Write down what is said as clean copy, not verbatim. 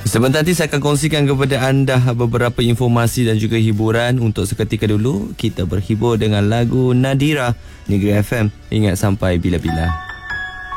Sebentar nanti saya akan kongsikan kepada anda beberapa informasi dan juga hiburan. Untuk seketika dulu, kita berhibur dengan lagu Nadira, Negeri FM. Ingat sampai bila-bila.